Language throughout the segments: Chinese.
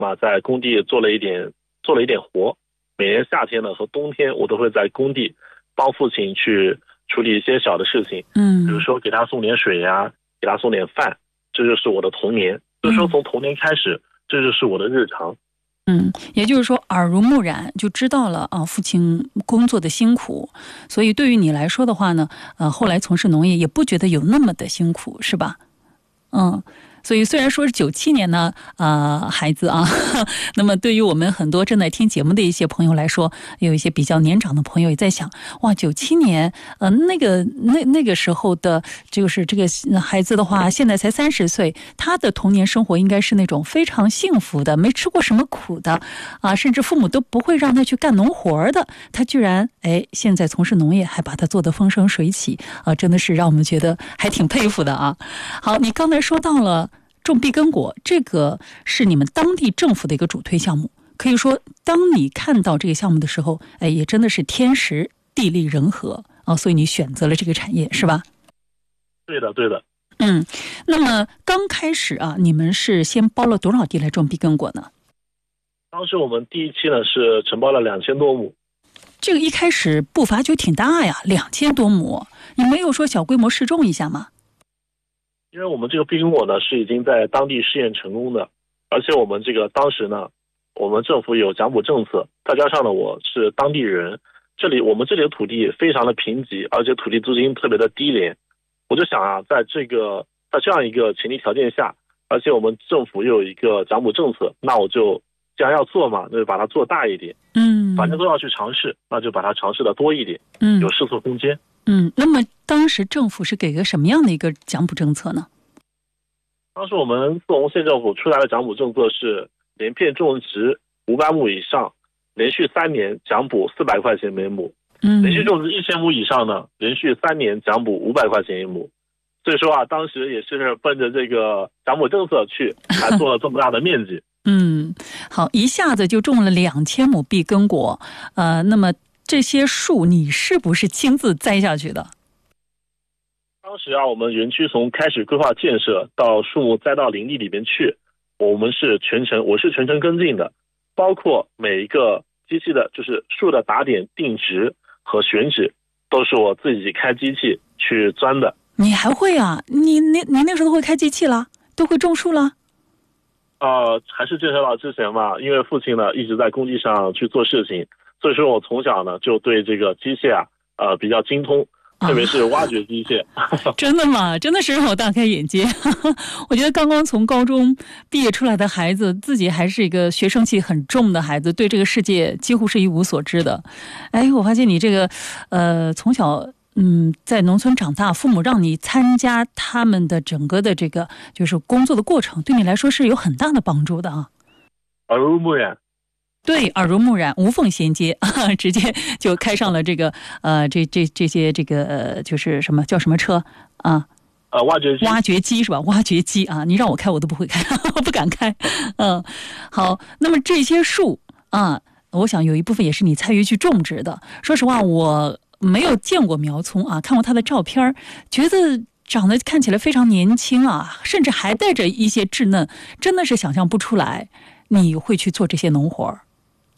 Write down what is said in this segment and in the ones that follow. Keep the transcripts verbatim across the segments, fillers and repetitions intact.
嘛，在工地做了一点做了一点活。每年夏天呢和冬天，我都会在工地帮父亲去处理一些小的事情， 嗯， 比如说给他送点水呀，给他送点饭，这就是我的童年。所以说从童年开始，这就是我的日常。 嗯，也就是说耳濡目染，就知道了啊，父亲工作的辛苦，所以对于你来说的话呢，呃，后来从事农业也不觉得有那么的辛苦，是吧？嗯。所以虽然说是九七年呢，呃，孩子啊，那么对于我们很多正在听节目的一些朋友来说，有一些比较年长的朋友也在想，哇，九七年，呃，那个那那个时候的，就是这个孩子的话，现在才三十岁，他的童年生活应该是那种非常幸福的，没吃过什么苦的，啊，甚至父母都不会让他去干农活的，他居然哎，现在从事农业，还把他做得风生水起，啊，真的是让我们觉得还挺佩服的啊。好，你刚才说到了种碧根果，这个是你们当地政府的一个主推项目，可以说当你看到这个项目的时候，哎，也真的是天时地利人和啊，所以你选择了这个产业，是吧？ 对的对的。 嗯，那么刚开始啊，你们是先包了多少地来种碧根果呢？ 当时我们第一期呢是承包了两千多亩。 这个一开始步伐就挺大呀，两千多亩，你没有说小规模试种一下吗？ 因为我们这个碧根果呢是已经在当地试验成功的，而且我们这个当时呢，我们政府有奖补政策，再加上呢我是当地人，这里我们这里的土地非常的贫瘠，而且土地租金特别的低廉，我就想啊，在这个在这样一个前提条件下，而且我们政府又有一个奖补政策，那我就既然要做嘛，那就把它做大一点， 嗯， 反正都要去尝试，那就把它尝试的多一点， 嗯， 有试错空间。 嗯，那么当时政府是给个什么样的一个奖补政策呢？ 当时我们四龙县政府出来的奖补政策是连片种植五百亩以上，连续三年奖补四百块钱每亩； 嗯， 连续种植一千亩以上呢，连续三年奖补五百块钱一亩。所以说啊，当时也是奔着这个奖补政策去，才做了这么大的面积。 嗯，好，一下子就种了两千亩碧根果，呃，那么这些树你是不是亲自栽下去的？ 当时啊，我们园区从开始规划建设到树木栽到林地里边去，我们是全程我是全程跟进的，包括每一个机器的，就是树的打点、定植和选址，都是我自己开机器去钻的。 你还会啊？你那你那时候都会开机器了，都会种树了？ 呃，还是建设到之前嘛，因为父亲呢一直在工地上去做事情，所以说我从小呢就对这个机械啊，呃比较精通。特别是挖掘机械、啊、 真的吗？真的是让我大开眼界。我觉得刚刚从高中毕业出来的孩子，自己还是一个学生气很重的孩子，对这个世界几乎是一无所知的。哎，我发现你这个呃从小嗯在农村长大，父母让你参加他们的整个的这个就是工作的过程，对你来说是有很大的帮助的啊。 耳濡目染。 对，耳濡目染，无缝衔接，啊、直接就开上了这个呃，这这这些这个呃，就是什么叫什么车啊？ 呃，挖掘机， 挖掘机是吧？挖掘机啊，你让我开我都不会开，我不敢开。嗯，好，那么这些树啊，我想有一部分也是你参与去种植的。说实话，我没有见过苗葱啊，看过它的照片，觉得长得看起来非常年轻啊，甚至还带着一些稚嫩，真的是想象不出来你会去做这些农活儿。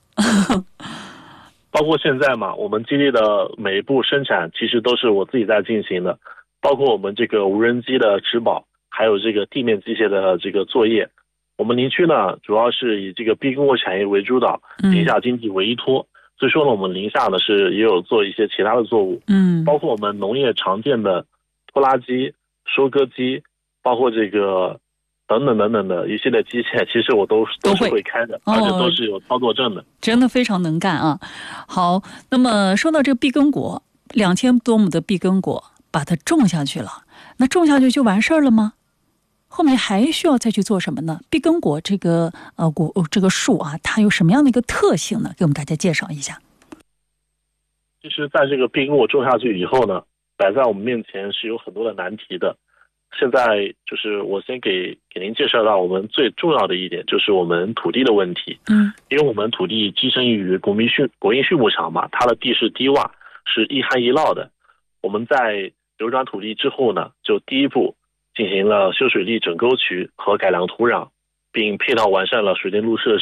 包括现在嘛，我们基地的每一步生产其实都是我自己在进行的，包括我们这个无人机的植保，还有这个地面机械的这个作业。我们林区呢，主要是以这个碧根果产业为主导，林下经济为依托，嗯、所以说呢，我们林下呢是也有做一些其他的作物， 嗯， 包括我们农业常见的拖拉机、收割机，包括这个。等等等等的一系列机械，其实我都都是会开的，而且都是有操作证的、哦， 真的非常能干啊！好，那么说到这个碧根果，两千多亩的碧根果，把它种下去了，那种下去就完事儿了吗？后面还需要再去做什么呢？碧根果这个呃果这个树啊，它有什么样的一个特性呢？给我们大家介绍一下。 其实，在这个碧根果种下去以后呢，摆在我们面前是有很多的难题的。现在就是我先给给您介绍到我们最重要的一点，就是我们土地的问题。 嗯， 因为我们土地跻身于国民畜国营畜牧场嘛，它的地势低洼，是一旱一涝的。我们在流转土地之后呢，就第一步进行了修水利整沟渠和改良土壤。 并配套完善了水电路设